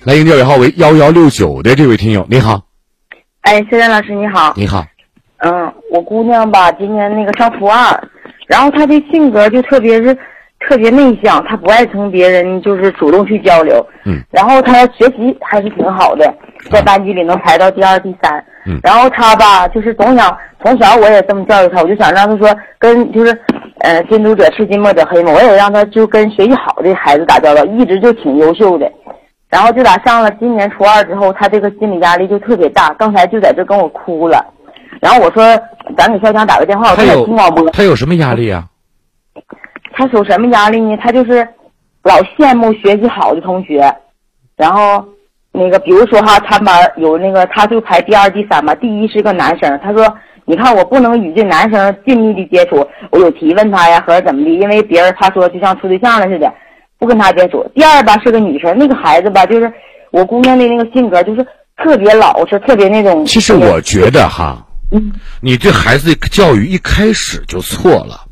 来应调尾号为1169的这位听友，你好。 哎，谢丹老师你好。 你好。 我姑娘吧，今年那个上初2，然后她的性格就特别内向，她不爱跟别人就是主动去交流。然后她学习还是挺好的，在班级里能排到第2、第3。然后她吧，就是总想从小我也这么教育她，我就想让她说跟就是近朱者赤，近墨者黑嘛，我也让她就跟学习好的孩子打交道，一直就挺优秀的。然后就打上了今年初2之后，她这个心理压力就特别大，刚才就在这跟我哭了。然后我说咱给小强打个电话，我听广播。 他有什么压力啊？ 他有什么压力呢？他就是老羡慕学习好的同学，然后那个比如说哈，他班有那个他就排第2、第3吧，第1是个男生，他说你看我不能与这男生紧密的接触，我有提问他呀或者怎么的，因为别人他说就像处对象了似的，不跟他接触。第2吧是个女生，那个孩子吧就是我姑娘的那个性格就是特别老实，特别那种。 其实我觉得哈，你对孩子的教育一开始就错了，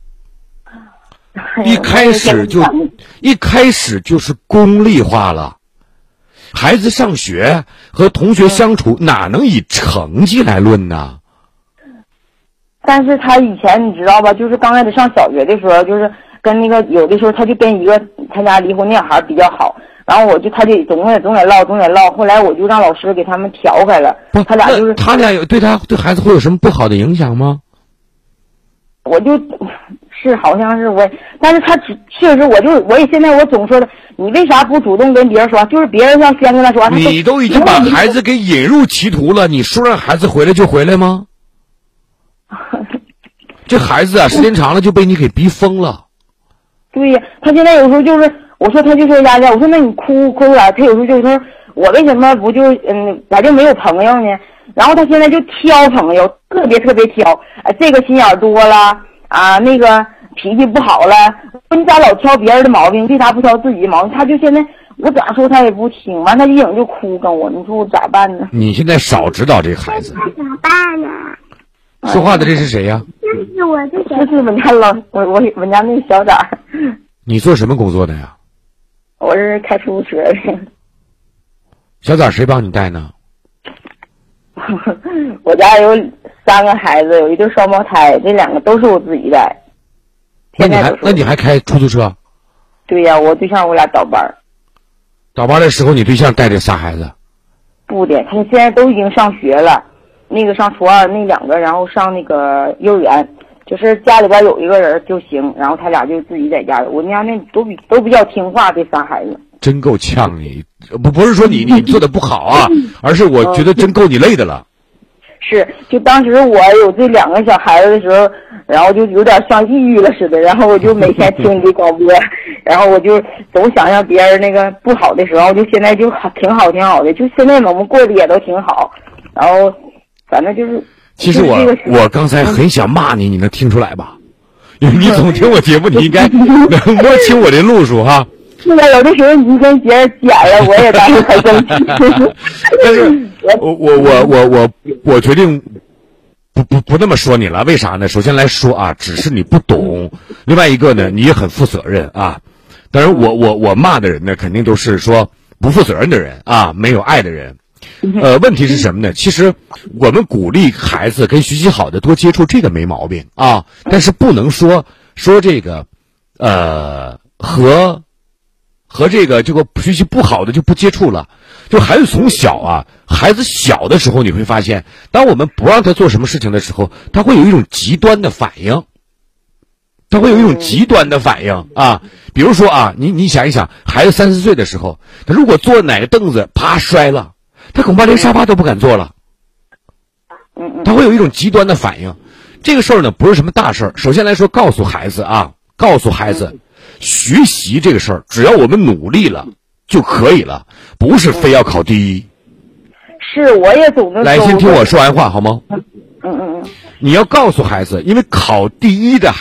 一开始就是功利化了。孩子上学和同学相处哪能以成绩来论呢？ 但是他以前你知道吧，就是刚开始上小学的时候，就是跟那个有的时候他就跟一个他家离婚那小孩比较好，然后他就总得唠，后来我就让老师给他们调开了。他俩就是他俩有对孩子会有什么不好的影响吗？ 我就是好像是我，但是他确实我也现在我总说的，你为啥不主动跟别人说？就是别人要先跟他说。 你都已经把孩子给引入歧途了，你说让孩子回来就回来吗？这孩子啊，时间长了就被你给逼疯了。 对呀，他现在有时候就是我说他就说丫丫，我说那你哭了，他有时候就说我为什么不就咋就没有朋友呢？然后他现在就挑朋友，特别挑，这个心眼多了啊，那个脾气不好了，你咋老挑别人的毛病，为啥不挑自己的毛病？他就现在我咋说他也不听，完他一整就哭跟我，你说我咋办呢？ 你现在少指导这孩子。 咋办呢？ 说话的这是谁呀？ 那是我的小。 这是我们家我家那个小崽儿。 你做什么工作的呀？ 我是开出租车的。 小崽谁帮你带呢？ 我家有3个孩子，有一对双胞胎，这2个都是我自己带。 那你还开出租车？ 对呀，我对象我俩倒班。 倒班的时候，你对象带这仨孩子？ 不的，他们现在都已经上学了。那个上初2，那2个然后上那个幼儿园，就是家里边有一个人就行，然后他俩就自己在家。我家那都比较听话，这仨孩子。 真够呛你，不是说你做的不好啊，而是我觉得真够你累的了。 是，就当时我有这2个小孩子的时候，然后就有点像抑郁了似的，然后我就每天听你的广播，然后我就总想让别人那个不好的时候，就现在就挺好的，就现在我们过得也都挺好，然后反正就是。 其实我刚才很想骂你，你能听出来吧？因为你总听我节目，你应该能摸清我的路数哈。 是的，有的时候你跟别人剪了，我也当时很生气。 但是我决定不那么说你了，为啥呢？首先来说啊，只是你不懂，另外一个呢，你也很负责任啊。当然我骂的人呢，肯定都是说不负责任的人啊，没有爱的人。问题是什么呢？其实我们鼓励孩子跟学习好的多接触，这个没毛病啊，但是不能说这个和这个学习不好的就不接触了。就孩子从小啊，孩子小的时候你会发现，当我们不让他做什么事情的时候，他会有一种极端的反应。啊，比如说啊，你想一想，孩子3、4岁的时候，他如果坐哪个凳子啪摔了，他恐怕连沙发都不敢坐了。他会有一种极端的反应。这个事儿呢，不是什么大事儿。首先来说，告诉孩子，学习这个事儿，只要我们努力了就可以了，不是非要考第一。 是，我也总的。 来，先听我说完话好吗？你要告诉孩子，因为考第一的